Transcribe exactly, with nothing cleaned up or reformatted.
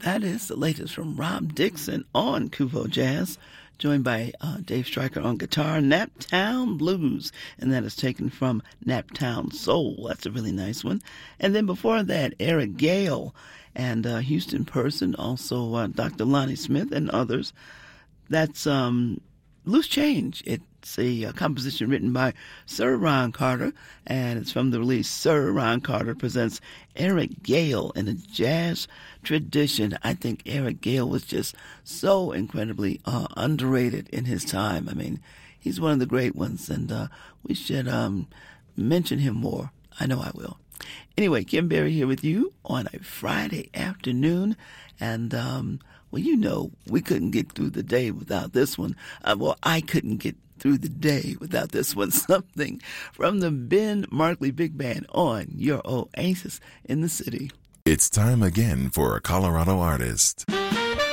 That is the latest from Rob Dixon on Kuvo Jazz, joined by uh, Dave Stryker on guitar, Naptown Blues, and that is taken from Naptown Soul. That's a really nice one. And then before that, Eric Gale and uh, Houston Person, also uh, Doctor Lonnie Smith and others. That's um, Loose Change. It's a, a composition written by Sir Ron Carter, and it's from the release Sir Ron Carter Presents Eric Gale in a Jazz Tradition. I think Eric Gale was just so incredibly uh, underrated in his time. I mean, he's one of the great ones, and uh, we should um, mention him more. I know I will. Anyway, Kim Berry here with you on a Friday afternoon, and um, well, you know, we couldn't get through the day without this one. Uh, well, I couldn't get through the day without this one. Something from the Ben Markley Big Band on your Oasis in the City. It's time again for a Colorado artist.